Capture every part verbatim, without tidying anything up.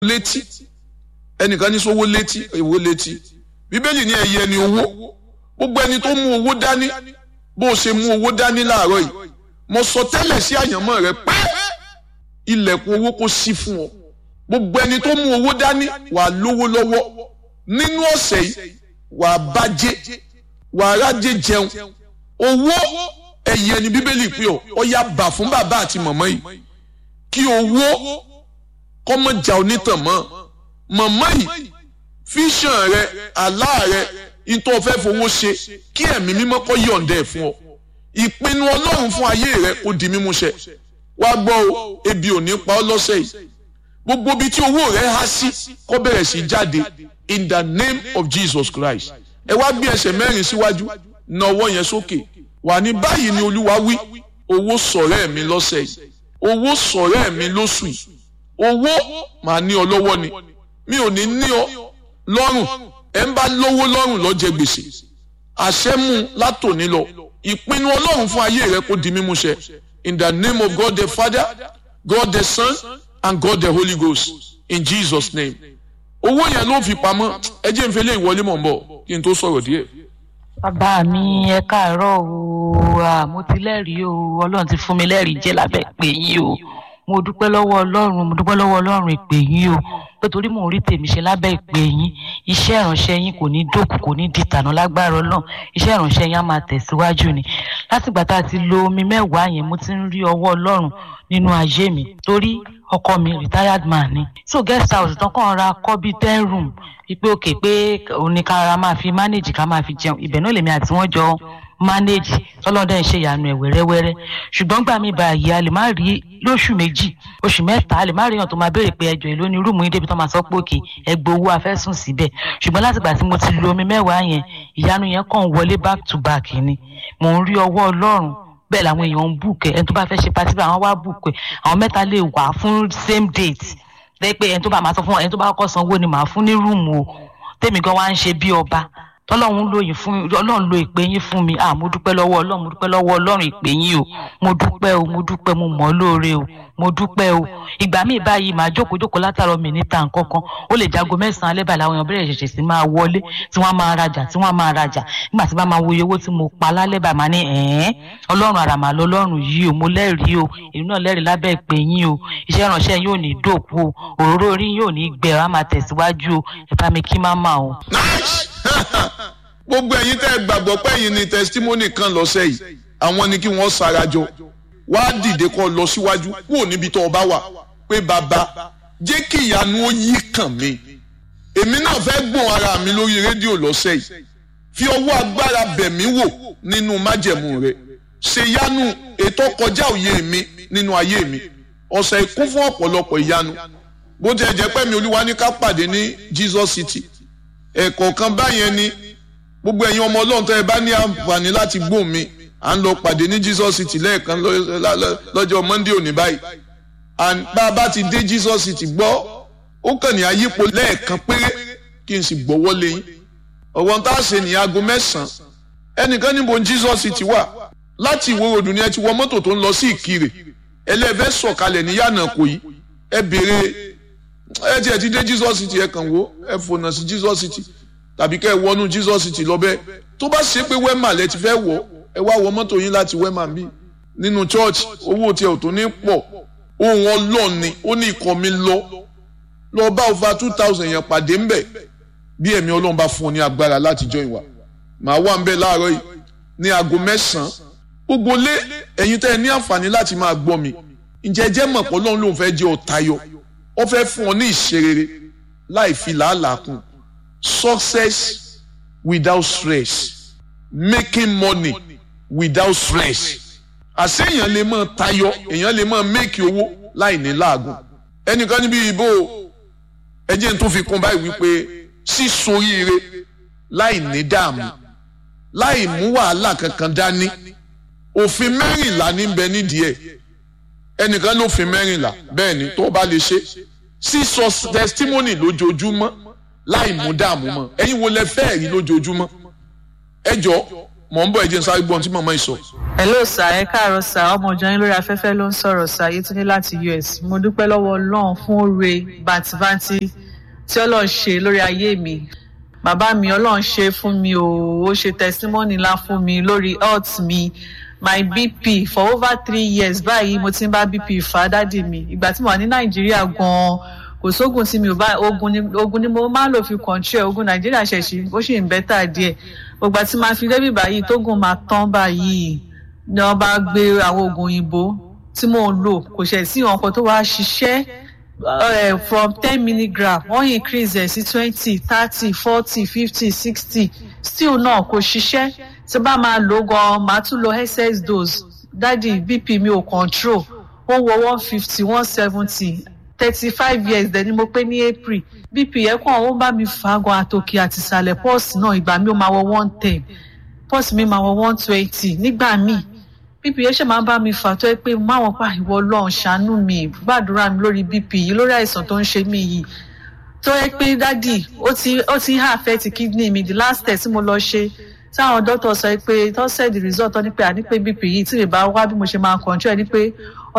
létí ẹnìkan ní sówó létí èwo létí bíbélì ní ẹyẹ ni owó gbogbo ẹni tó mú owó dání bó o ṣe mú owó dání láàárọ̀ yìí mo sọ tẹ́lẹ̀ sí àyànmọ́ rẹ pé ilẹ̀kùn owó kó ṣí fún ọ gbogbo ẹni tó mú owó dání wà lówó lọ́wọ́ nínú ọ̀sẹ̀ yìí wà bàjẹ́ wà rájẹ jẹun owó ẹyẹ ni bíbélì pé ọ ọ yá bà fún bàbá àti màmá yìí kí owó kọ́mọ̀jà onítàn mọ́ màmá yìí fíṣàn rẹ àlá rẹ ìtọ́ fẹ́ fowó ṣe kí ẹ̀mí mímọ́ kó yọ̀ǹda ẹ̀ fún ọ ìpinnu ọlọ́run fún ayé rẹ kó di mímúṣẹ wá gbọ́ o ebi ò ní pa ọ́ lọ́sẹ̀ yìí gbogbo ibi tí owó rẹ há sí kó bẹ̀rẹ̀ sí jáde in the name of Jesus Christ ẹ wá gbé ẹsẹ̀ mẹ́rin síwájú na ọwọ́ yẹn sókè wà ní báyìí ni olúwa wí owó sọ̀rẹ́ mi lọ́sẹ̀ yìí owó sọ̀rẹ́ mi lóṣù yìí owó màá ní ọ lọ́wọ́ ni mi ò ní ní ọ lọ́rùn ẹ̀ ń bá lówó lọ́rùn ló jẹ gbèsè àṣẹ mú látòní lọ ìpinnu ọlọ́run fún ayé rẹ kó di mímúṣẹ in the name of God the Father God the Son and God the Holy Ghost in Jesus name owó yẹn ló fi pamọ́ ẹ jẹ́ n fẹ́ lé ìwọlé mọ̀ ń bọ̀ kí n tó sọ̀rọ̀ díẹ̀. bàbá mi ẹ káàárọ̀ o mo ti lẹ́rìí o ọlọ́run ti fún mi lẹ́rìí jẹ́ lábẹ́ ìpè yín o mo dúpẹ́ lọ́wọ́ ọlọ́run mo dúpẹ́ lọ́wọ́ ọlọ́run ìpè yín o pé torí mò ń rí tèmi ṣe lábẹ́ ìpè yín iṣẹ́ ìránṣẹ́ yín kò ní dókù kò ní di tànà lágbára ọlọ́run iṣẹ́ ìránṣẹ́ yín á máa tẹ̀síwájú ni látìgbà tá a ti lo omi mẹ́wàá yẹn mo ti ń rí ọwọ́ ọlọ́run nínú ayé mi torí ọkọ mi retired man ni so guest house tán kàn ra kọ́ bíi ten room wípé òkè pé òní ká ra máa fi manage ká máa fi jẹun ibẹ̀ náà lèmi àti wọ́n jọ manage tọ́lọ́dẹ̀ ń ṣe ìyanu ẹ̀ wẹ́rẹ́wẹ́rẹ́ ṣùgbọ́n gbà mí báyìí a lè má rí lóṣù méjì oṣù mẹ́ta a lè má rí èèyàn tó máa béèrè pé ẹjọ́ èlò ní rúùmù yín débi tó máa sọ pé òkè ẹgbẹ́ owó afẹ́sùn síbẹ̀ ṣùgbọ́n látìgbà tí mo ti lo omi mẹ́wàá yẹn ìyanu yẹn kàn wọlé back to back ni mò ń rí ọwọ́ ọlọ́run bẹ́ẹ̀ làwọn èèyàn ń bùkẹ́ ẹni tó bá fẹ́ ṣe pàtí àwọn wá bùkẹ́ àwọn mẹ́ta lè wà fún same date lẹ́yìn pé ẹni tó bá máa sọ fún ẹni tó bá kọ́ sanwó ni màá fún ní rúùmù o tèmi gan wá ń ṣe bí ọba tọ́lọ́run lóyìn fún ọlọ́run lo ìpè yín fún mi ah mo dúpẹ́ lọ́wọ́ ọlọ́run mo dúpẹ́ lọ́wọ́ ọlọ́run ìpè yín o mo dúpẹ́ o mo dúpẹ́ mo mọ̀ ọ́ lóore o mo dúpẹ́ o ìgbà míì báyìí màá jókòó jókòó látàrọ mi níta nǹkan kan ó lè jago mẹ́sàn-án alẹ́ báyìí làwọn èèyàn bẹ̀rẹ̀ ṣẹ̀ṣẹ̀ sí máa wọlé tí wọ́n máa rajà tí wọ́n máa rajà nígbà tí bá máa wo iye owó tí mo pa lálẹ́ báyìí máa ní ẹ̀ẹ́n ọlọ́run àràmà lọ́lọ́run yìí o mo lẹ́rìí o èmi náà lẹ́rìí lábẹ́ ìpè yín o iṣẹ́ ìránṣẹ́ yóò ní dòkú o òróró orí yóò ní gbẹ á máa tẹ̀síwájú o ẹ bá mi kí má mà o. gbogbo ẹ̀yin tẹ́ gbàgbọ́ pé ẹ̀yin ni testimony kan lọ́sẹ̀ yìí àwọn ni kí wọ́n sarajọ wá dìde kó lọ síwájú kúrò níbi tó o bá wà pé bàbá jẹ́ kí ìyanu ó yí kàn mí èmi náà fẹ́ gbọ́n ara mi lórí rédíò lọ́sẹ̀ yìí fi ọwọ́ agbára bẹ̀ mí wò nínú májẹ̀mú rẹ̀ ṣe ìyanu ètò kọjá òye mi nínú ayé mi ọ̀sẹ̀ ìkún fún ọ̀pọ̀lọpọ̀ ìyanu bó ti ẹ̀ jẹ́ pé mi olúwa ní ká pàdé ní Jesus City ẹ̀kọ̀ọ̀kan báyẹn ni gbogbo ẹ̀yin ọmọ ọlọ́run tó ẹ bá ní àǹfààní láti gbóhùn mi à ń lọ pàdé ní Jesus City lẹ́ẹ̀kan lọ́jọ́ Monday òní báyìí and bá a bá ti dé Jesus City gbọ́ ó kàn ní ayípo lẹ́ẹ̀kan péré kí n sì gbọ́wọ́ lé yín ọ̀wọ́n tá a ṣe ní aago mẹ́sàn-án ẹnìkan níbo Jesus City wà láti Ìwó Road ni ẹ ti wọ mọ́tò tó ń lọ sí Ìkirè ẹlẹ́fẹ́ sọ̀kalẹ̀ ní yànnà kò yí ẹ béèrè ẹ tiẹ̀ ti dé Jesus City ẹ kàn wò ẹ fònà sí Jesus City tàbí kẹ́ ẹ wọnú Jesus City lọ bẹ́ẹ̀ tó bá ṣe pé wema lẹ ti fẹ́ wọ̀ ẹ wá wọ mọ́tò yín láti wema bí nínú church owó tiẹ̀ ò tó ní pọ̀ ohun ọlọ́run ni ó ní ikọ̀ mi lọ lọ bá over two thousand yẹn pàdé ńbẹ̀ bí ẹ̀mí ọlọ́run bá fún ọ ní agbára láti join wa màá wà ńbẹ̀ láàárọ̀ yìí ní aago mẹ́sàn-án gbogbo lé ẹ̀yin tẹ́ ẹ ní àǹfààní láti máa gbọ́ mi ǹjẹ́ jẹ́ mọ̀ pé ọlọ́run lòun fẹ́ jẹ́ ọ tayọ ó fẹ́ fún ọ ní ìṣerere láì fi làálàá kún success without stress making money without stress àṣé èèyàn lè máa tayọ èèyàn lè máa make owó láì ní láàgùn ẹnìkan níbi ìbò ẹjẹ tó fi kún báyìí wípé sísoríire láì ní dààmú láì mú wàhálà kankan dání òfin mẹ́rìnlá ní bẹ nídìí ẹ̀ ẹnìkan lófin mẹ́rìnlá bẹ́ẹ̀ ni tó bá lè ṣe sísọ testimony lójoojúmọ́ láì mú dààmú mọ́ ẹ̀yin wo lẹ fẹ́ rí lójoojúmọ́ ẹ jọ mò ń bọ̀ ẹ jẹ́ n sáré gbọ́n tí màmá yìí sọ. hello sir ẹ káàárọ̀ sir ọmọ ìjọ yín lórí afẹ́fẹ́ ló ń sọ̀rọ̀ sir Yétúndé láti U S. Mo dúpẹ́ lọ́wọ́ Ọlọ́run fún oore bàǹtìbàǹtì tí Ọlọ́run ṣe lórí ayé mi. Bàbá mi Ọlọ́run ṣe fún mi o, ó ṣe testimony ńlá fún mi lórí health mi. My B P for over three years báyìí mo ti ń bá B P fà dádì mi. Ìgbà tí mo wà ní Nàìjíríà gan-an kò sógun tí mi ò bá ogun ni ogun ni mo máa ń lò fi control ogun Nàìjíríà ṣẹ̀ṣì ó sì ń bẹ́tà díẹ̀. Gbogbo àti máa fi débì báyìí tógun máa tán báyìí ni wọ́n bá gbé àwọn oògùn òyìnbó tí mò ń lò kò ṣẹ̀ sí ọkọ̀ tó wá ṣiṣẹ́ uh, from ten milligram wọ́n increase ẹ̀ sí twenty thirty forty fifty sixty still náà kò ṣiṣẹ́ tí bá máa lò gan máa tún lo excess dose dádì B P mi ò control ó wọ one fifty one seventy thirty five years dẹ̀ ni mo pé ní April B P yẹn kàn ó bá mi fà gan àtòkè àti ìsàlẹ̀ pọ́ọ̀sì náà ìgbà mi ó máa wọ one ten pọ́ọ̀sì mi máa wọ one twenty nígbà míì B P yẹn ṣe máa ń bá mi fà tó yẹ pé máwọn pa ìwọ Ọlọ́run ṣàánú mi gbàdúrà mi lórí B P yìí lórí àìsàn tó ń ṣe mí yìí tó yẹ pé dádì ó ti ó ti ń affect kidney mi the last test tí mo lọ ṣe táwọn doctor sọ pé tó said the result tó ní pé àní pé B P yìí tí mi bá wá bí mo ṣe máa control ní pé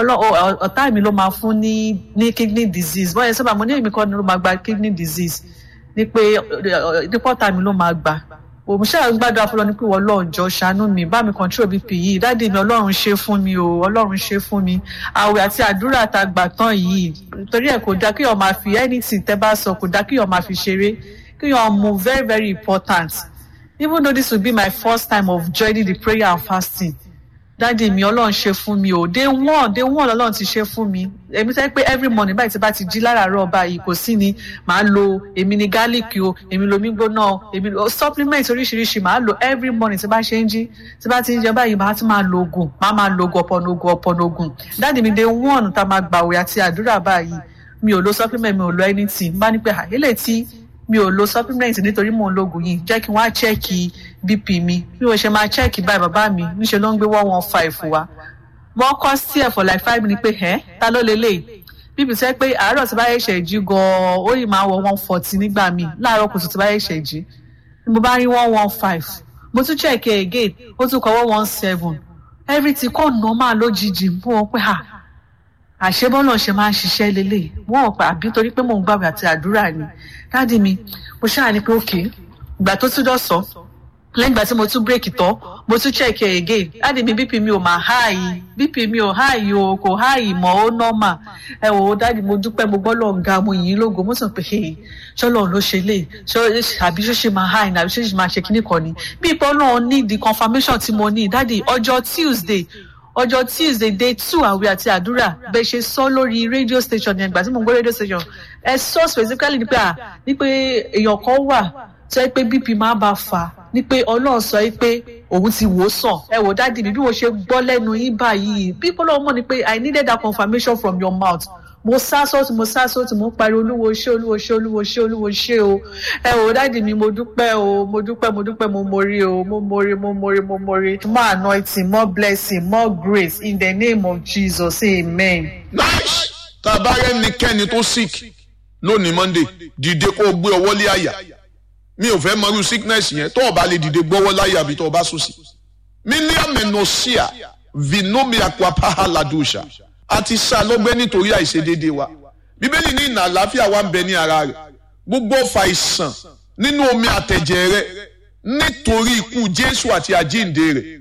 ọ̀tá mi ló máa fún ní ní kidney disease bọ́n yẹn sábà mo ní èmi kọ́ ni ló máa gba kidney disease ní pé nípọ́tà mi ló máa gbà òmùṣẹ́ àgbàdo àfọlọ́ ní pé wọ́n lọ́ọ̀jọ́ ṣàánú mi bá mi control B P yìí dáàdi mi Ọlọ́run ṣe fún mi o Ọlọ́run ṣe fún mi àwẹ̀ àti àdúrà tá a gbà tán yìí torí ẹ̀ kò dá kí ọ̀ máa fi anything tẹ́ bá sọ kò dá kí ọ̀ máa fi ṣeré kí ọ̀ mú very very important even though this will be my first time of joining the prayer and fasting dáàdi mi Ọlọ́run ṣe fún mi o day one day one Ọlọ́run ti ṣe fún mi èmi sẹ́ pé every morning báyìí tí bá ti jí láràárọ̀ báyìí kò sí ni màá lo èmi ni garlic o èmi lo omi gbóná èmi lo supplement oríṣiríṣi màá lo every morning tí bá ṣe ń jí tí bá ti ń jẹ báyìí màá ti máa lo oògùn màá máa lo oògùn ọ̀pọ̀nà oògùn ọ̀pọ̀nà oògùn dáàdi mi day one tá a máa gbàwẹ̀ àti àdúrà báyìí mi ò lo supplement mi ò lo anything bá ní pé àyẹ̀lẹ̀ tí mi ò lo supplement nítorí mò ń lo oògùn yìí jẹ́ kí wọ́n á chẹ́ẹ̀kì B P mi bí wọ́n ṣe máa chẹ́ẹ̀kì báyìí bàbá mi níṣẹ́ ló ń gbé one one five wa wọ́n kọ́ sí ẹ̀ for like five minutes pé ẹ́ ta ló lélẹ̀ B P sẹ́ pé àárọ̀ tí bá yẹ ṣẹ̀ jí gan-an ó yìí máa wọ one forty nígbà míì láàárọ̀ kùtù tí bá yẹ ṣẹ̀ jí mo bá rí one one five mo tún check ẹ̀ again ó tún kọ́ one one seven everything kọ́ normal lójijì mú wọn pé à àṣebọ́nà ṣe máa ń ṣiṣẹ́ lélẹ̀ wọ́n pa àbí torí pé mò ń gbàgbé àti àdúrà ni dáàdi mi mo ṣáà ní pé òkè ìgbà tó tún dọ̀sán lẹ́yìn ìgbà tí mo tún bírèkì tán mo tún check ẹ̀ again dáàdi mi B P mi ò máa háàyè B P mi ò háàyè o kò háàyè mọ́ ó nọ́mà ẹ wò ó dáàdi mo dúpẹ́ mo gbọ́ lọ́ọ̀ ga mo yìn lógo mo sọ pé ṣọ́lọ́ ló ṣe lè àbí ṣó ṣe máa háàyè àbí ṣó ṣe máa ṣe kíní kan ni bí ipò náà ní the confirmation tí mo ní dáàdi ọjọ́ Tuesday ọjọ́ Tuesday day two àwẹ̀ àti àdúrà bẹ́ẹ̀ ṣe sọ lórí radio station yẹn gbà tí mo ń gbọ́ radio station ẹ sọ specifically ní pé à ní pé èèyàn kan wà tó yẹ pé B P máa bá fà ní pé Ọlọ́run sọ pé òun ti wò sàn ẹ wò dáàdi mi bí mo ṣe gbọ́ lẹ́nu yín báyìí people don't mọ̀ ni pé I needed that confirmation from your mouth mo sá sọ́ọ̀tì mo sá sọ́ọ̀tì mo parí olúwo ṣé olúwo ṣé olúwo ṣé olúwo ṣé o ẹ wò dáàdi mi mo dúpẹ́ o mo dúpẹ́ mo dúpẹ́ mo mórí o mo mórí mo mórí mo mórí more anointing more blessing more grace in the name of Jesus amen. nice tàbárẹ́ nìkẹ́ni tó sick lónìí Monday dìde kó o gbé ọwọ́ lé àyà mi ò fẹ́ mọ̀rú sickness yẹn tó o bá lè dìde gbọ́wọ́ láyà àbí tó o bá sùn sí. mílíọ̀nù mẹ́nọ̀ọ́síà vinomia kwapaha ladusha àti sá lọ́gbẹ́ nítorí àìṣedéédé wa bíbélì ní ìnà àlàáfíà wa ń bẹ ní ara rẹ̀ gbogbo ọfà ìsàn nínú omi àtẹ̀jẹ̀ rẹ̀ nítorí ikú Jésù àti àjíǹde rẹ̀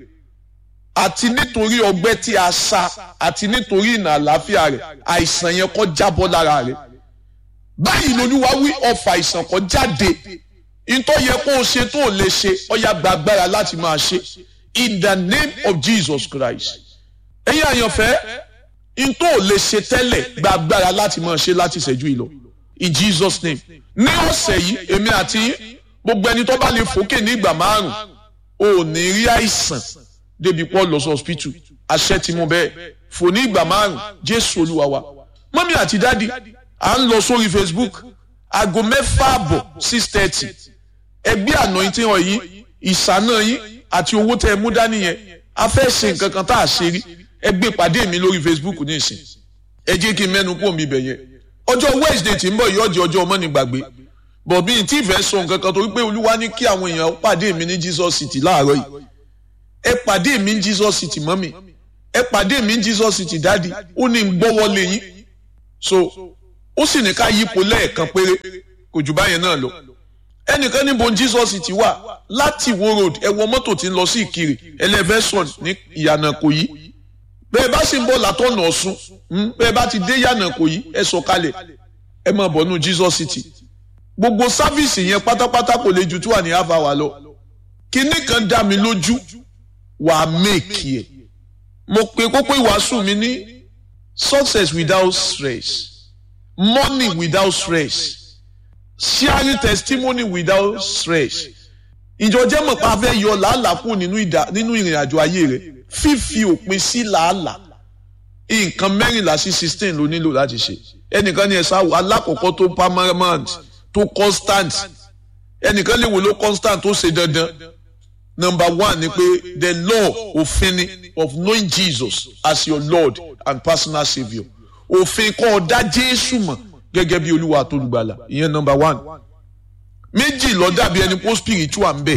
àti nítorí ọgbẹ́ tí a sá àti nítorí ìnà àlàáfíà rẹ̀ àìsàn yẹn kó jábọ́ lára rẹ̀ báyìí l'Olúwa wí ọfà ìsàn kó jáde ìtọ́ yẹ kó o ṣe tó o lè ṣe ó yá gba agbára láti máa ṣe in the name of Jesus Christ ẹ̀yin àyànfẹ́ ìtọ́ ò lè ṣe tẹ́lẹ̀ gba agbára láti máa ṣe láti ṣẹ́jú ìlọ in Jesus name ní ọ̀sẹ̀ yìí èmi àti gbogbo ẹni tó bá lè fòkè ní ìgbà márùn ò ní rí àìsàn débi pọ́ lọ sí hospital àṣẹ tí mo bẹ́ẹ̀ fò ní ìgbà márùn Jésù Olúwa wa mọ́mí àti dádì à ń lọ sórí Facebook aago mẹ́fà àbọ̀ six thirty ẹgbẹ́ anointing oil yín ìsáná yín àti owó tẹ́ ẹ mú dání yẹn a fẹ́ ṣe nǹkan kan tá a ṣe rí ẹgbẹ́ pàdé mi lórí Facebook ní ìsìn ẹ jẹ́ kí n mẹ́nu kúrò mi bẹ̀ yẹn ọjọ́ Wednesday tí ń bọ̀ yóò jẹ́ ọjọ́ ọmọ ní gbàgbé bọ̀ bí n tí ì fẹ́ sọ nǹkan kan torí pé Olúwa ní kí àwọn èèyàn pàdé mi ní Jesus City láàárọ̀ yìí ẹ pàdé mi ní Jesus City mọ́mì, ẹ pàdé mi ní Jesus City dáàdi, ó ní ń gbọ́wọ́ lé yín. So ó sì ní ká yípo lẹ́ẹ̀kan péré, kò jù báyẹn náà lọ. Ẹnìkan níbo ní Jesus City wà, láti Ìwó road ẹ wọ mọ́tò tí ń lọ sí Ìkirè Elevation ní Ìyànà Ìkòyí. Bẹ́ẹ̀ bá sì ń bọ̀ látọ̀nà Ọ̀ṣun, bẹ́ẹ̀ bá ti dé Ìyànà Ìkòyí ẹ sọ̀kalẹ̀ ẹ máa bọ̀ nú Jesus City. Gbogbo sáfíìsì yẹn pátápátá kò lè ju tí wà ní half hour lọ. Kinní kan dá mi lójú, wà á méèkì ẹ̀. Mo pe kókó ìwàásù mi ní success without stress, money without stress, sharing testimony without stress. Ìjọ jẹ́ mọ̀ pé a fẹ́ yọ làálàá kù nínú ìrìn àjò ayé rẹ̀, fífi òpin sí làálàá. Nǹkan mẹ́rìnlá sí sixteen ló nílò láti ṣe. Ẹnìkan ní ẹ̀sà alákọ̀ọ́kọ́ tó permanent tó constant, ẹnìkan lè wò ló constant tó ṣe dandan. Number one ni pé the law òfin ni of knowing Jesus as your Lord and personal saviour. Òfin kọ́ ọ dá Jésù mọ̀ gẹ́gẹ́ bí Olúwa àti Olùgbàlà, ìyẹn number one. Méjì ló dàbí ẹni pé spiritual ń bẹ,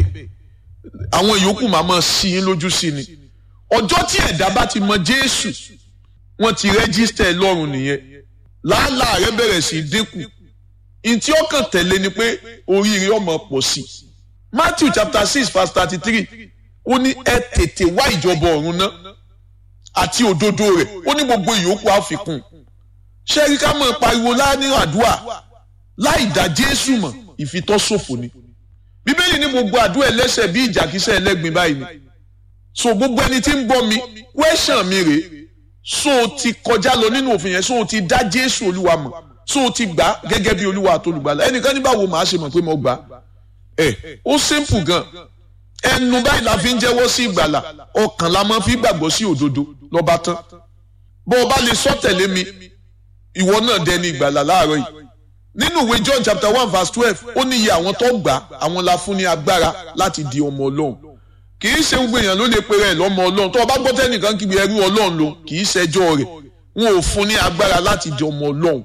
àwọn yòókù máa máa sí yín lójú sí ni. Ọjọ́ tí ẹ̀dá bá ti mọ Jésù, wọ́n ti rẹ́gísítẹ̀ lọ́rùn nìyẹn. Làálàá rẹ bẹ̀rẹ̀ sí dínkù. Ìtí ọkàn tẹ̀lé ni pé oríire ọmọ pọ̀ sí. Matthew chapter six verse thirty-three ó ní ẹ tètè wá ìjọba ọ̀run náà àti òdodo rẹ̀, ó ní gbogbo ìyókù àfikún. Ṣé rí ká mọ̀ pariwo láàrin àdúrà láì dá Jésù mọ̀, ìfitọ́sòfò ni. Bíbélì ní gbogbo àdúrà ẹlẹ́ṣẹ̀ bí ìjàkísẹ̀ ẹlẹ́gbin báyìí ni. So gbogbo ẹni tí ń bọ́ mi, question mi rèé, so o ti kọjá lọ nínú òfin yẹn, so o ti dá Jésù Olúwa mọ̀, so o ti gbà gẹ́gẹ́ bí Olúwa àti Olùgbàlà. Ẹnìkan ní báwo màá ṣe mọ̀ pé mo gbà? Ẹ ó simple gan. Ẹnu báyìí la fi ń jẹ́wọ́ sí ìgbàlà, ọkàn la máa fi gbàgbọ́ sí òdodo lọ́ba tán. Bó o bá lè sọ tẹ̀lé mi, ìwọ náà dẹni ìgbàlà láàárọ̀ yìí. Nínú ìwé John chapter one verse twelve ó ní iye àwọn tó gbà àwọn la fún ní agbára láti di ọmọ Ọlọ́run. Kì í ṣe gbogbo èèyàn ló lè pe rẹ̀ lọ́mọ Ọlọ́run. Tó o bá gbọ́ tẹ́nìkan kígbe ẹrú Ọlọ́run ló, kì í ṣẹjọ́ rẹ̀. Wọn ò fún ní agbára láti di ọmọ Ọlọ́run.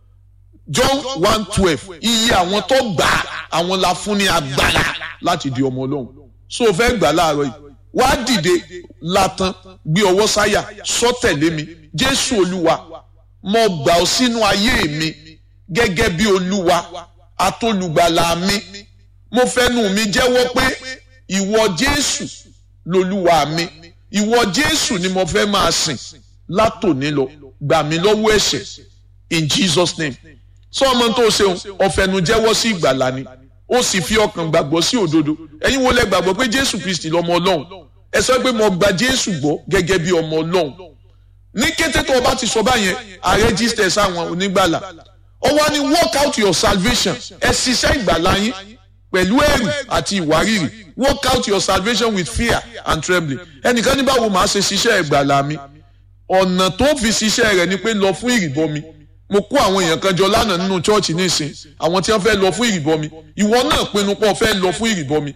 John one twelve iye àwọn tó gbà àwọn la fún ní agbára láti di ọmọ Ọlọ́run. So o fẹ́ gbà láàárọ̀ yìí, wá dìde látàn, gbé ọwọ́ sáyà, sọ tẹ̀lé mi. Jésù Olúwa, mo gbà ọ́ sínú ayé mi gẹ́gẹ́ bí Olúwa àtolùgbàlà mi. Mo fẹnu mi jẹ́wọ́ pé ìwọ Jésù lolúwa mi, ìwọ Jésù ni mo fẹ́ máa sìn látòní lọ. Gbà mí lọ́wọ́ ẹ̀ṣẹ̀ in Jesus name. Sọ ọmọ tó ṣeun, ọ̀fẹ́nu jẹ́wọ́ sí ìgbàlà ni, ó sì fi ọkàn gbàgbọ́ sí òdodo. Ẹ̀yin wo lẹ gbàgbọ́ pé Jésù Kristi lọmọ Ọlọ́run? Ẹ sọ pé mo gba Jésù gbọ́ gẹ́gẹ́ bí ọmọ Ọlọ́run. Ní kété tó o bá ti sọ báyẹn, a register sáwọn onígbàlà. Ó wá ní work out your salvation. Ẹ ṣiṣẹ́ ìgbàlà yín pẹ̀lú ẹ̀rù àti ìwárìrì. Work out your salvation with fear and trembling. Ẹnìkan ní báwo màá ṣe ṣiṣẹ́ ìgbàlà mi? Ọ̀nà tó fi ṣiṣẹ́ rẹ̀ ni pé lọ fún ìrìbọmi. Mo kó àwọn èèyàn kan jọ lánàá nínú chọ́ọ̀chì nísìn, àwọn tí wọ́n fẹ́ lọ fún ìrìbọmi. Ìwọ náà pinnu pé o fẹ́ lọ fún ìrìbọmi.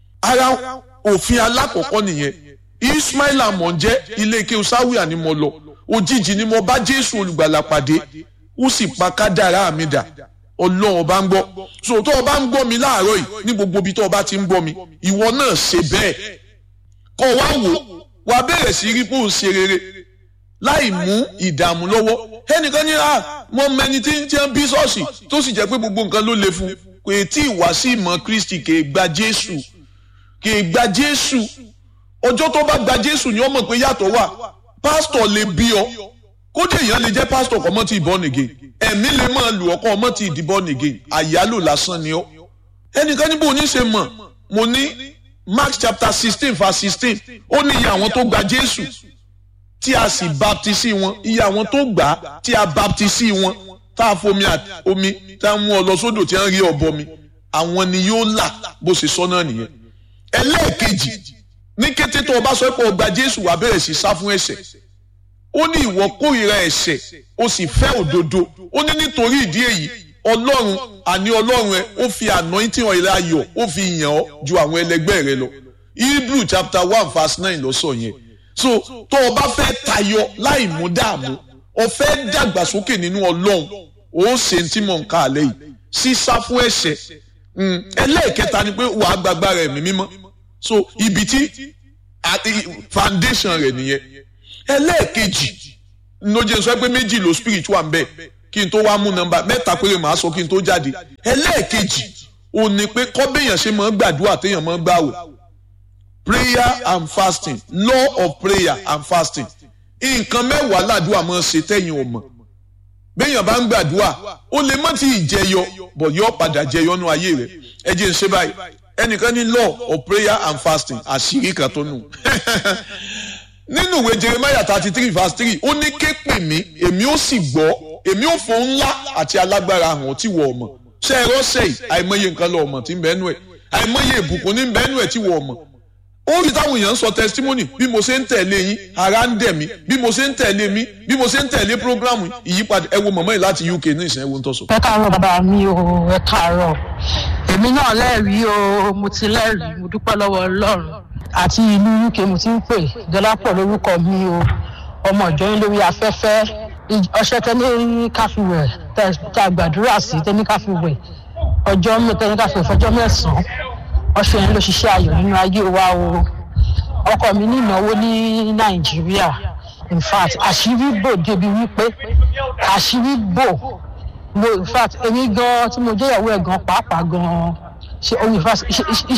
Ara òfin alákọ̀ọ́kọ́ nìyẹn. Ismail Amọ̀njẹ́ ilé ike Sáwíà ni mo lọ. Òjijì ni mo bá Jésù Olùgbàlà pàdé. Ó sì pa kádàrá mi dà. Ọlọ́run bá ń gbọ́. So tó o bá ń gbọ́ mi láàárọ̀ yìí ní gbogbo ibi tó o bá ti ń gbọ́ mi, ìwọ náà ṣe bẹ́ẹ̀. Kọ́ wá wò, wá bẹ̀rẹ̀ sí rí pé ó ń ṣe rere láì mú ìdààmú lọ́wọ́. Ẹnìkan ní à mọ mẹni tí ń tiẹ́ bí ṣọ́ọ̀ṣì tó sì jẹ́ pé gbogbo nǹkan ló le fún. Kò tí ì wá sí ìmọ̀ Kristi, kì í gba Jésù. Kì í gba Jésù. Ọjọ́ tó bá gba Jésù ni ó mọ̀ pé yàtọ̀ wà. Pásítọ̀ lè bí ọ. Kódé èèyàn lè jẹ́ pásítọ̀ kọ́ mọ́ ti born again. Ẹ̀mí lè máa lù ọkọ ọmọ ti di born again. Àyálò lásán ni ọ́. Ẹnìkan níbo ní ṣe mọ̀? Mo ní Mark chapter sixteen verse sixteen. Ó ní iye àwọn tó gba Jésù tí a sì baptisi wọn, iye àwọn tó gbà á tí a baptisi wọn, tá a fomi omi tá a mú ọ lọ sódò tí a ń rí ọbọ mi, àwọn ni yóò là bó ṣe sọ náà nìyẹn. Ẹlẹ́ẹ̀kejì, ní kété tó o bá sọ pé o gba Jésù wá bẹ̀rẹ̀ sí sá fún ẹ̀ṣẹ̀. Ó ní ìwọ kórìíra ẹ̀ṣẹ̀, ó sì fẹ́ òdodo. Ó ní nítorí ìdí èyí Ọlọ́run àní Ọlọ́run ẹ ó fi anointing oil ayọ̀ ó fi yàn ọ́ ju àwọn ẹlẹgbẹ́ rẹ lọ. Hebrew chapter one verse nine ló sọ yẹn. So tó o bá fẹ́ tayọ láì mú dààmú, o fẹ́ dàgbàsókè nínú Ọlọ́run, ó ṣe tí mò ń ka àlẹ́ yìí, sísá fún ẹ̀ṣẹ̀. Ẹlẹ́ẹ̀kẹta ni pé wàá gbàgbára ẹ̀mí mímọ́. So ibi tí foundation rẹ̀ nìyẹn. ẹlẹ́ẹ̀kejì ló jẹ́ sọ pé méjì ló spiritual ń bẹ kí n tó wá mú nọ́mbà mẹ́ta péré màá sọ kí n tó jáde. ẹlẹ́ẹ̀kejì ò ní pé kọ́bẹ̀yàn ṣe máa ń gbàdúrà téèyàn máa ń gbààwẹ̀. prayer and fasting, law of prayer and fasting. nǹkan mẹ́wàá làdúrà máa ń ṣe tẹ́yìn ò mọ̀. béèyàn bá ń gbàdúrà ó lè má ti jẹyọ bọ̀ yọ padà jẹyọ nú ayé rẹ̀. ẹ jẹ́ n ṣe báyìí ẹnìkan ní law of prayer and fasting àṣírí kan tó nù. nínú ìwé Jeremiah thirty three verse three ó ní ké pè mí èmi ó sì gbọ́ èmi ó fò ńlá àti alágbára hàn tí wọ́n mọ̀. ṣé ẹ rọ́ṣẹ̀ yìí àìmọye nǹkan lọ́ọ́ mọ̀ tí ń bẹ́ẹ̀ nú ẹ̀ àìmọye ìbùkún ní bẹ́ẹ̀ nú ẹ̀ tí wọ́n mọ̀. ó rí táwọn èèyàn ń sọ testimony bí mo ṣe ń tẹ̀lé yín ara ń dẹ̀ mí bí mo ṣe ń tẹ̀lé mi bí mo ṣe ń tẹ̀lé program ìyípadà ẹ wo mọ̀mọ́ yìí láti U K ní ìsìn ẹ wo ń tọ́sọ. ẹ káàárọ̀ bàbá mi o ẹ káàárọ̀ èmi náà lẹ́rìí o mo ti lẹ́rìí mo dúpẹ́ lọ́wọ́ Ọlọ́run àti ìlú U K mo ti ń pè Dọlápọ̀ lórúkọ mi o ọmọ ìjọ yín lórí afẹ́fẹ́ ọṣẹ tẹ́lẹ̀ káfíwẹ̀ tá a gbàdúrà sí tẹ́lẹ̀ káfíwẹ̀ ọjọ́ tẹ́lẹ̀ káfíwẹ̀ fọjọ́ mẹ́sàn-án ọṣẹ yẹn ló ṣiṣẹ́ ayọ̀ nínú ayé wa o ọkọ mi ní ìnáwó ní Nàìjíríà in fact àṣírí bò débi wípé àṣírí bò mo in fact èmi gan tí mo jẹ́ ìyàwó ẹ̀ gan pàápàá gan ṣe ohun in fact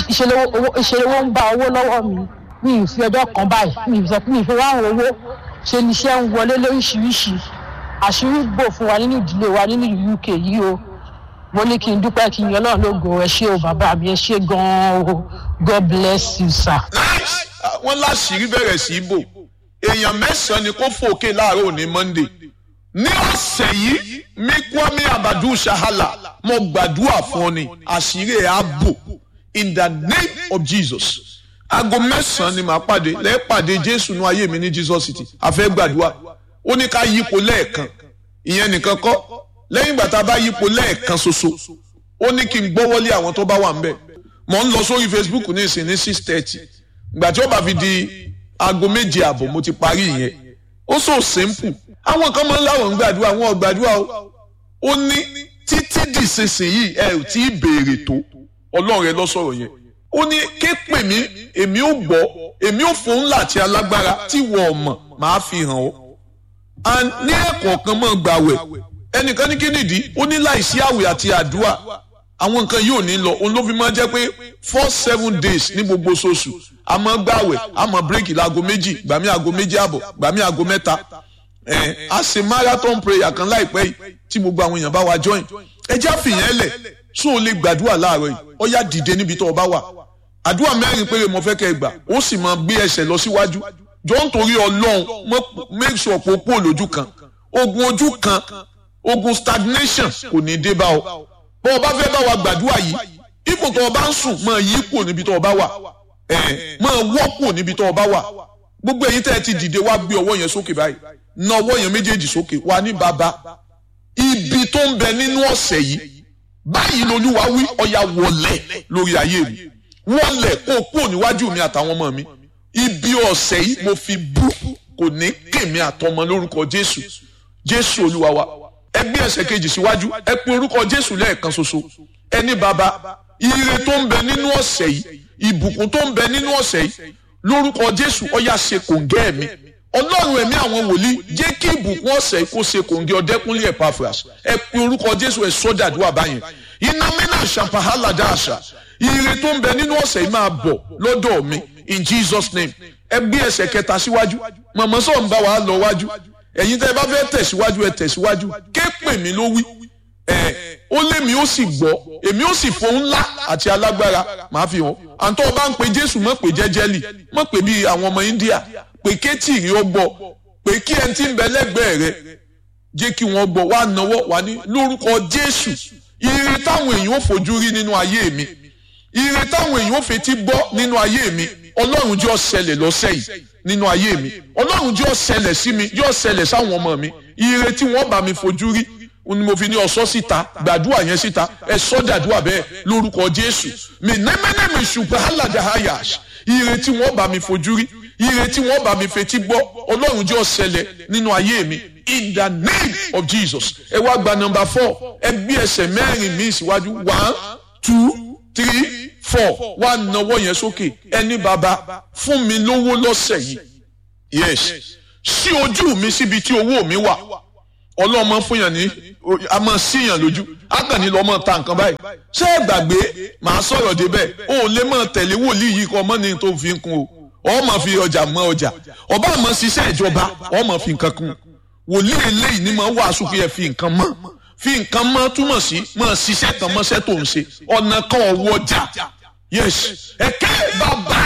ìṣèlówó ń bá owó lọ́wọ́ mi mi ì fi ọjọ́ kan báyìí mi ì sọ pé mi ì fi ráhùn owó ṣe ni iṣẹ́ ń wọlé lóríṣiríṣi àṣírí bò fún wa nínú ìdílé wa nínú U K yìí o mo ní kí n dúpẹ́ kí n yan Ọlọ́run lógo ẹ ṣé o bàbá mi ẹ ṣé gan-an o God bless you sir. wọ́n láṣìírí bẹ̀rẹ̀ sí í bò èèyàn mẹ́sàn-án ni kò fòkè láàárọ̀ òní Monday ní ọ̀sẹ̀ yìí mi Kwame Abadu Shahala mo gbàdúrà fún ọ ni àṣírí ẹ̀ á bò in the name of Jesus. aago mẹ́sàn-án ni màá pàdé lẹ́ẹ̀pàdé Jésù ní ayé mi ní Jesus City a fẹ́ gbàdúrà ó ní ká yípo lẹ́ẹ̀kan ìyẹn nìkan kọ́ lẹ́yìn ìgbà tá a bá yípo lẹ́ẹ̀kan ṣoṣo ó ní kí n gbọ́wọ́lé àwọn tó bá wà ńbẹ̀ mò ń lọ sórí Facebook ní ìsìn ní six thirty ìgbà tí ó bá fi di aago méje àbọ̀ mo ti parí ìyẹn ó so simple àwọn kan máa ń láwọn gbàdúrà wọn ò gbàdúrà o ó ní títí di sísìnyí ẹ ò tí ì béèrè tó Ọlọ́run rẹ lọ sọ̀rọ̀ yẹn ó ní ké pè mí èmi ò gbọ́ èmi ò fún ńlá àti alágbára tí wọ́n mọ̀ máa fi hàn ọ́ and ní ẹ̀kọ̀ọ̀kan máa gbàwẹ̀ ẹnìkan ní kí nìdí ó ní láìsí àwẹ̀ àti àdúrà àwọn nǹkan yóò ní lọ òun ló fi máa jẹ́ pé four seven days ní gbogbo oṣooṣù a máa gbàwẹ̀ a máa bírèkì láago méjì gbàmí aago méjì àbọ̀ gbàmí aago mẹ́ta ẹ̀ a ṣe marathon prayer kan láìpẹ́ yìí tí gbogbo àwọn èèyàn bá wa join ẹ já fìyẹn lẹ̀ sóò lè gbàdúrà láàárọ̀ yìí ó yá dìde níbi tó o bá wà àdúrà mẹ́rin péré mo fẹ́ kẹ́ ẹ gbà ó sì máa gbé ẹsẹ̀ lọ síwájú jọ ń torí Ọlọ́run make sure pé o pò lójú kan ogun ojú kan ogun stagnation kò ní dé bá ọ bó o bá fẹ́ bá wa gbàdúrà yìí ipò tó o bá ń sùn máa yí kúrò níbi tó o bá wà ẹ̀ máa wọ́ kúrò níbi tó o bá wà gbogbo èyí tẹ́ ẹ ti dìde wá gbé ọwọ́ yẹn sókè báyìí na ọwọ́ yẹn méjèèjì sókè wà ní bàbá ibi tó ń bẹ nínú ọ̀sẹ̀ yìí báyìí lolúwa wí ọ̀yà wọlẹ̀ lórí ayé mi wọlẹ̀ kó o kúrò níwájú mi àtàwọn ọmọ mi ibi ọ̀sẹ̀ yìí mo fi bú kò ní kèmí àtọmọ lórúkọ Jésù Jésù Olúwa wa ẹ gbé ẹsẹ̀ kejì síwájú ẹ pe orúkọ Jésù lẹ́ẹ̀kan ṣoṣo ẹni bàbá ire tó ń bẹ nínú ọ̀sẹ̀ yìí ìbùkún tó ń bẹ nínú ọ̀sẹ̀ yìí lórúkọ Jésù ọ̀yà ṣe kòǹgẹ́ mi Ọlọ́run ẹ̀mí àwọn wòlíì jẹ́ kí ìbùkún ọ̀sẹ̀ kó ṣe kòǹgẹ́ Ọ̀dẹ́kúnlé Epaphras ẹ pe orúkọ Jésù ẹ sọ dàdúrà báyẹn iná mẹ́nà ṣàpàhálà dáàṣà ire tó ń bẹ nínú ọ̀sẹ̀ yìí máa bọ̀ lọ́dọ̀ mi in Jesus name ẹ gbé ẹsẹ̀ kẹta síwájú mọ̀mọ́ sọ̀ ń bá wa lọ wájú ẹ̀yin tẹ́ ẹ bá fẹ́ tẹ̀síwájú ẹ tẹ̀síwájú ké pè mí ló wí ẹ̀ ó lé mi ó sì gbọ́ èmi ó sì fohùn ńlá àti alágbára màá fi hàn àǹtọ́ ọba ń pe Jésù mọ̀ pé jẹ́jẹ́lì mọ̀ pé bíi àwọn ọmọ India pé kétì rí ó gbọ́ pé kí ẹni tí ń bẹ lẹ́gbẹ̀ẹ́ rẹ jẹ́ kí wọ́n gbọ́ wá náwó wá ní lórúkọ Jésù ire táwọn èèyàn ò fojú rí nínú ayé mi ire táwọn èèyàn ò fetí gbọ́ nínú ayé mi Ọlọ́run jẹ́ ó ṣẹlẹ̀ lọ́sẹ̀ yìí nínú ayé mi Ọlọ́run jẹ́ ó ṣẹlẹ̀ sí mi jẹ́ ó ṣẹlẹ̀ sáwọn ọmọ mi ire tí wọ́n bá mi fojú rí ni mo fi ní ọ̀sọ́ síta gbàdúrà yẹn síta ẹ sọ́ dàdúrà bẹ́ẹ̀ lórúkọ Jésù mi nẹ́mẹ́nẹ́ mi ṣùgbọ́n aládàáyà ire tí wọ́n bá mi fojú rí ire tí wọ́n bá mi fetí gbọ́ Ọlọ́run jẹ́ ó ṣẹlẹ̀ nínú ayé mi in the name of Jesus ẹ wá gba number four ẹ gbé ẹsẹ̀ mẹ́rin mi síwájú one two three four wá nawọ́ yẹn sókè ẹni bàbá fún mi lówó lọ́sẹ̀ yìí yes sí ojú mi síbi tí owó mi wà ọlọ́mọ fún yàn ní a máa síyàn lójú akànní lọ́mọ ta nǹkan báyìí ṣé ẹ gbàgbé màá sọ̀rọ̀ débẹ̀ o ò lè máa tẹ̀lé wòlíì yìí kọ́ ọmọ ní tó fi ń kun o ọ máa fi ọjà mọ ọjà ọba àmọ́ ṣiṣẹ́ ìjọba ọ máa fi nǹkan kun wòlíì eléyìí ni máa wàásù pé ẹ fi nǹkan mọ́ fi nǹkan mọ́ túmọ̀ sí máa ṣiṣẹ́ kan mọ́ṣẹ́ tó ń ṣe ọ̀nà kan ọ̀wọ́ ọjà yes ẹ̀kẹ́ bàbá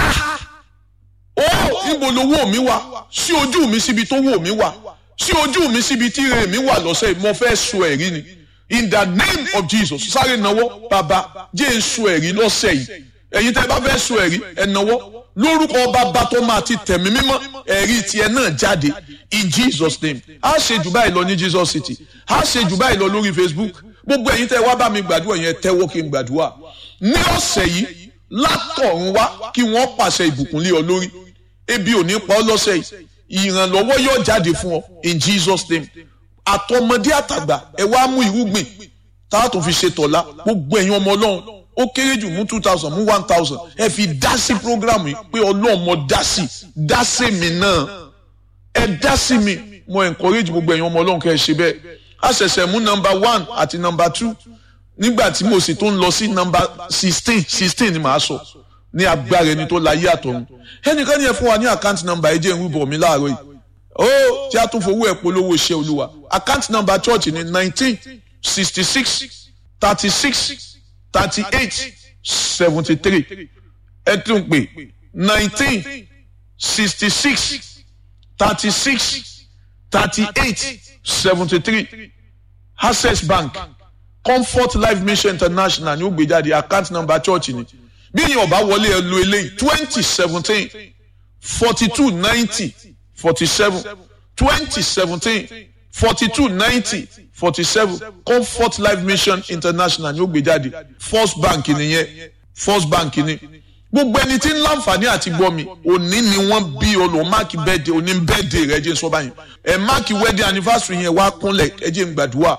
ó níbo lowó mi wà sí ojú mi síbi tó wò mí wà sí ojú mi síbi tí ire mi wà lọ́sẹ̀ yìí mo fẹ́ sọ ẹ̀rí ni in the name of Jesus sáré náwó bàbá jẹ́ ń sọ ẹ̀rí lọ́sẹ̀ yìí ẹ̀yin tẹ́ bá fẹ́ sọ ẹ̀rí ẹ̀ náwó lórúkọ bàbá tó máa ti tẹ̀mí mímọ́ ẹ̀rí tiẹ̀ náà jáde in Jesus name a ṣe jù báyìí lọ ní Jesus City a ṣe jù báyìí lọ lórí Facebook gbogbo ẹ̀yin tẹ́ wá bá mi gbàdúrà yẹn tẹ́wọ́ kí n gbàdúrà ní ọ̀sẹ̀ yìí látọ̀run wá kí wọ́n pàṣẹ ìbùkún lé ọ lórí ebi ò ní pa ọ́ lọ́sẹ̀ yìí ìrànlọ́wọ́ yóò jáde fún ọ in Jesus name àtọmọdé àtàgbà ẹ wá mú irúgbìn tá a tún fi ṣe tọ̀la gbogbo ẹ̀yin ọmọ Ọlọ́run ó kéré jù mú two thousand mú one thousand ẹ fi dá sí program yìí pé Ọlọ́run mo dá sí dá sí mi náà ẹ dá sí mi mo encourage gbogbo ẹ̀yin ọmọ Ọlọ́run kẹ́ ẹ ṣe bẹ́ẹ̀ a ṣẹ̀ṣẹ̀ mú number one àti number two nígbà tí mo sì tó ń lọ sí number sixteen sixteen ni màá sọ ní agbára ẹni tó láyé àtọ̀run ẹnìkan ní ẹ fún wa ní account number ẹ jẹ́ ń rúbọ̀ mi láàárọ̀ yìí ó tí a tún fowó ẹ̀ polówó iṣẹ́ Olúwa account number church ní nineteen sixty six thirty six thirty eight seventy three ẹ tún pè nineteen sixty six thirty six thirty eight seventy three Access Bank Comfort Life Mission International ní ó gbé jáde account number church ni bí yín ọba wọlé ẹ lo eléyìí twenty seventeen forty two ninety forty seven twenty seventeen forty two ninety forty seven Comfort Life Mission International ní ó gbé jáde First Bank nìyẹn First Bank ni gbogbo ẹni tí ń láǹfààní àti gbọ́ mi òní ni wọ́n bí olùwọ́n máàkì bẹ́ẹ̀dẹ̀ òní bẹ́ẹ̀dẹ̀ rẹ̀ jẹ́ sọ báyìí ẹ̀ máàkì wedding anniversary yẹn wá kúnlẹ̀ ẹ jẹ́ n gbàdúrà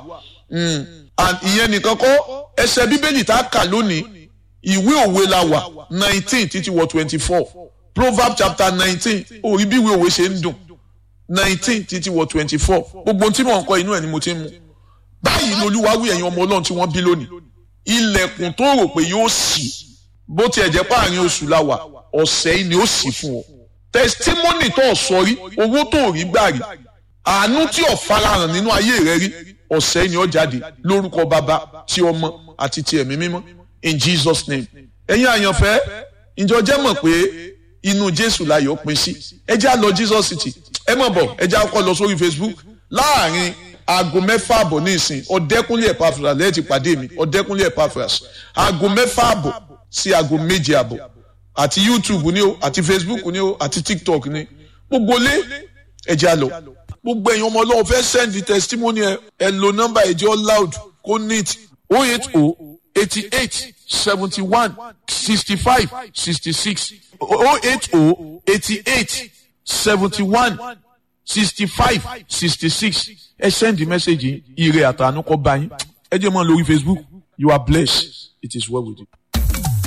and ìyẹn nìkan kọ́ ẹsẹ̀ bíbélì tá a kà lónìí ìwé òwe la wà nineteen títí wọ twenty four Proverbs chapter nineteen orí bí ìwé òwe ṣe ń dùn nineteen títí wọ twenty four gbogbo tí mò ń kọ inú ẹ̀ ni mo ti ń mu báyìí lolúwa wí ẹ̀yin ọmọ Ọlọ́run tí wọ́n bí lónìí ilẹ̀kùn tó rò pé yóò ṣí bó tiẹ̀ jẹ́ páàrin oṣù la wà ọ̀sẹ̀ yìí ni ó ṣí fún ọ testimony tó sọ rí owó tó rí gbà rí àánú tí ò farahàn nínú ayé rẹ rí ọ̀sẹ̀ yìí ni ó jáde lórúkọ bàbá tí ọmọ àti ti ẹ̀mí mímọ́ in Jesus name ẹ̀yin àyànfẹ́ ìjọ jẹ́ mọ̀ pé inú Jésù láyọ̀ pín sí ẹ já lọ Jesus City ẹ mọ̀ bọ̀ ẹ já kọ́ lọ sórí Facebook láàrin aago mẹ́fà àbọ̀ ní ìsìn Ọ̀dẹ́kúnlé Epaphras lẹ́yìn ti pàdé mi Ọ̀dẹ́kúnlé Epaphras aago mẹ́fà àbọ̀ sí aago méje àbọ̀ àti YouTube ni o àti Facebook ni o àti TikTok ni gbogbo lé ẹ já lọ gbogbo ẹ̀yin ọmọ Ọlọ́run fẹ́ send the testimony ẹ ẹ lo nọ́mbà ẹ̀jẹ̀ loud kó neat oh eight oh eighty eight seventy one sixty five sixty six oh eight oh eighty eight seventy one sixty five sixty six ẹ send the message ire àtànú kọ bá yín ẹ jẹ́ mọ́ lórí Facebook you are blessed it is well with you.